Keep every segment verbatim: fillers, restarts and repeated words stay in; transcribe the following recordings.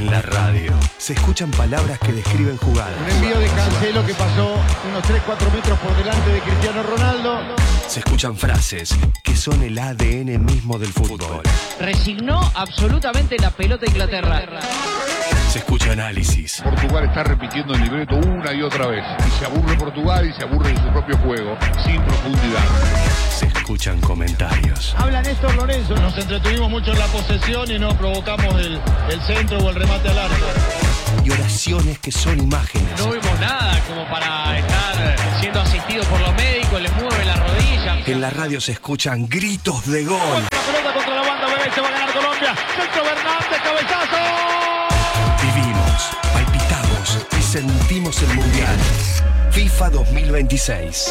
En la radio se escuchan palabras que describen jugadas. Un envío de Cancelo que pasó unos tres cuatro metros por delante de Cristiano Ronaldo. Se escuchan frases que son el A D N mismo del fútbol. Resignó absolutamente la pelota a Inglaterra. Se escucha análisis. Portugal está repitiendo el libreto una y otra vez. Y se aburre Portugal y se aburre de su propio juego, sin profundidad. Se escuchan comentarios. Habla Néstor Lorenzo. Nos entretuvimos mucho en la posesión y no provocamos el, el centro o el remate al arco. Y oraciones que son imágenes. No vimos nada como para estar siendo asistidos por los médicos, les mueve la rodilla. En la radio se escuchan gritos de gol. La pelota contra la banda, bebé, se va a ganar Colombia. Centro Fernández, cabezazo. Vivimos, palpitamos y sentimos el Mundial. FIFA dos mil veintiséis.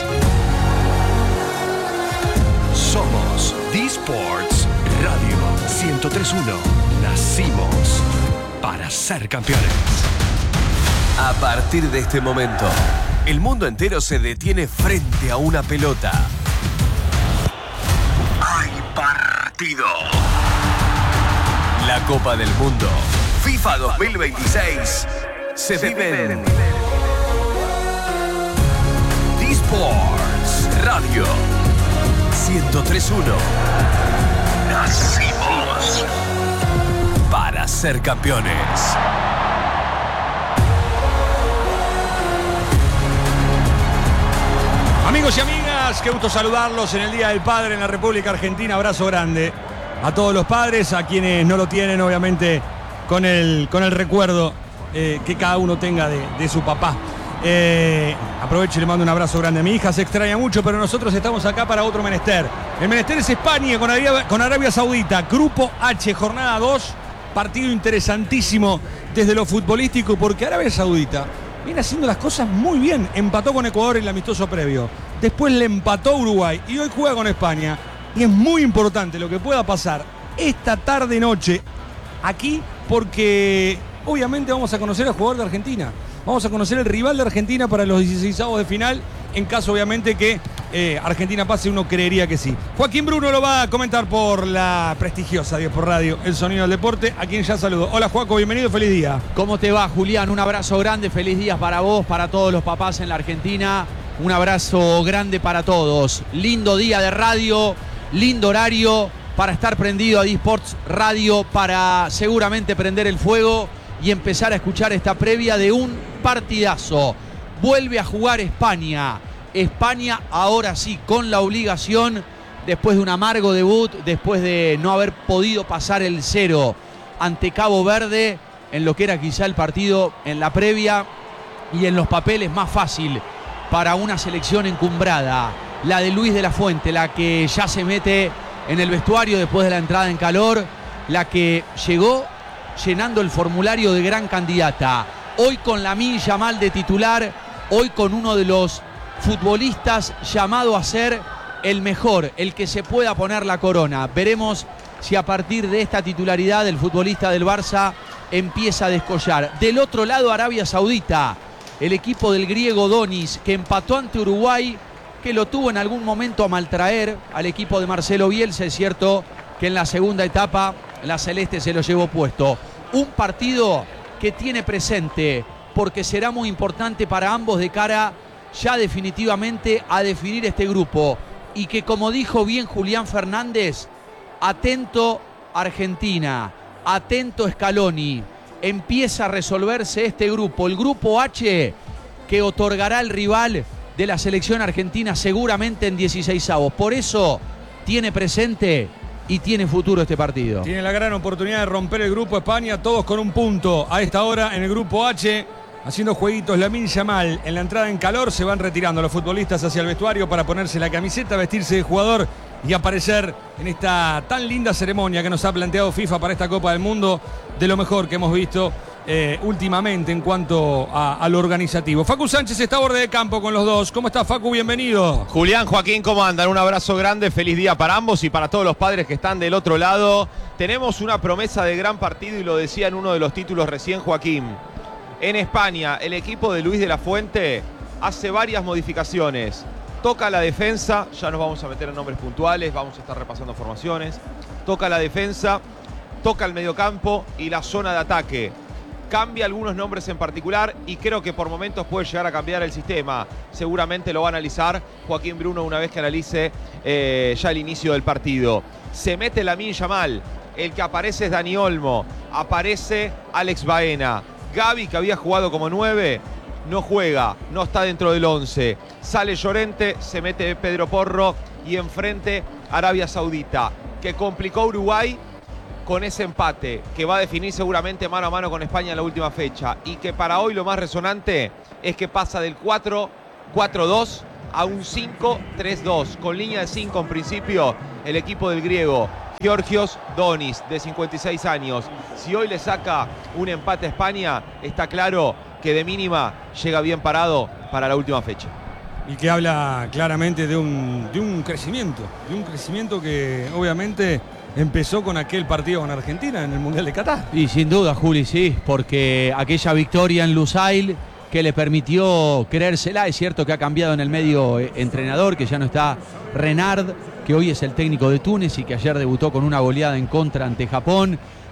Somos D-Sports Radio ciento tres punto uno. Nacimos para ser campeones. A partir de este momento, el mundo entero se detiene frente a una pelota. ¡Hay partido! La Copa del Mundo FIFA dos mil veintiséis se vive en D-Sports Radio ciento tres punto uno. Nacimos para ser campeones. Amigos y amigas, qué gusto saludarlos en el Día del Padre en la República Argentina. Abrazo grande a todos los padres, a quienes no lo tienen, obviamente, con el, con el recuerdo eh, que cada uno tenga de, de su papá. Eh, aprovecho y le mando un abrazo grande a mi hija. Se extraña mucho, pero nosotros estamos acá para otro menester. El menester es España con Arabia, con Arabia Saudita. Grupo H, jornada dos. Partido interesantísimo desde lo futbolístico, porque Arabia Saudita viene haciendo las cosas muy bien. Empató con Ecuador en el amistoso previo. Después le empató a Uruguay y hoy juega con España. Y es muy importante lo que pueda pasar esta tarde-noche aquí, porque obviamente vamos a conocer al jugador de Argentina. Vamos a conocer el rival de Argentina para los dieciseisavos de final, en caso obviamente que eh, Argentina pase, uno creería que sí. Joaquín Bruno lo va a comentar por la prestigiosa diez por Radio, El Sonido del Deporte, a quien ya saludo. Hola Joaco, bienvenido, feliz día. ¿Cómo te va, Julián? Un abrazo grande, feliz día para vos, para todos los papás en la Argentina. Un abrazo grande para todos. Lindo día de radio, lindo horario para estar prendido a D-Sports Radio, para seguramente prender el fuego y empezar a escuchar esta previa de un partidazo. Vuelve a jugar España. España ahora sí, con la obligación, después de un amargo debut, después de no haber podido pasar el cero ante Cabo Verde, en lo que era quizá el partido en la previa y en los papeles más fácil para una selección encumbrada. La de Luis de la Fuente, la que ya se mete en el vestuario después de la entrada en calor, la que llegó llenando el formulario de gran candidata. Hoy con Lamine Yamal de titular, hoy con uno de los futbolistas llamado a ser el mejor, el que se pueda poner la corona. Veremos si a partir de esta titularidad el futbolista del Barça empieza a descollar. Del otro lado, Arabia Saudita, el equipo del griego Donis, que empató ante Uruguay, que lo tuvo en algún momento a maltraer al equipo de Marcelo Bielsa. Es cierto que en la segunda etapa la Celeste se lo llevó puesto. Un partido que tiene presente, porque será muy importante para ambos de cara ya definitivamente a definir este grupo. Y que, como dijo bien Julián Fernández, atento Argentina, atento Scaloni, empieza a resolverse este grupo, el grupo H, que otorgará el rival de la selección argentina seguramente en dieciseisavos. Por eso tiene presente y tiene futuro este partido. Tiene la gran oportunidad de romper el grupo España, todos con un punto a esta hora en el grupo H, haciendo jueguitos. Lamine Yamal en la entrada en calor. Se van retirando los futbolistas hacia el vestuario para ponerse la camiseta, vestirse de jugador y aparecer en esta tan linda ceremonia que nos ha planteado FIFA para esta Copa del Mundo, de lo mejor que hemos visto eh, últimamente en cuanto a, a lo organizativo. Facu Sánchez está a borde de campo con los dos. ¿Cómo estás, Facu? Bienvenido. Julián, Joaquín, ¿cómo andan? Un abrazo grande, feliz día para ambos y para todos los padres que están del otro lado. Tenemos una promesa de gran partido y lo decía en uno de los títulos recién Joaquín. En España, el equipo de Luis de la Fuente hace varias modificaciones. Toca la defensa, ya nos vamos a meter en nombres puntuales, vamos a estar repasando formaciones. Toca la defensa, toca el mediocampo y la zona de ataque. cambia algunos nombres en particular y creo que por momentos puede llegar a cambiar el sistema. Seguramente lo va a analizar Joaquín Bruno una vez que analice eh, ya el inicio del partido. Se mete Lamine Yamal, el que aparece es Dani Olmo, aparece Alex Baena. Gavi, que había jugado como nueve, no juega, no está dentro del once. Sale Llorente, se mete Pedro Porro y enfrente Arabia Saudita, que complicó a Uruguay con ese empate que va a definir seguramente mano a mano con España en la última fecha, y que para hoy lo más resonante es que pasa del cuatro cuatro dos a un cinco tres dos, con línea de cinco en principio el equipo del griego Georgios Donis, de cincuenta y seis años. Si hoy le saca un empate a España, está claro que de mínima llega bien parado para la última fecha. Y que habla claramente de un, de un crecimiento, de un crecimiento que obviamente empezó con aquel partido con Argentina en el Mundial de Qatar. Y sin duda, Juli, sí, porque aquella victoria en Lusail que le permitió creérsela. Es cierto que ha cambiado en el medio entrenador, que ya no está Renard, que hoy es el técnico de Túnez y que ayer debutó con una goleada en contra ante Japón.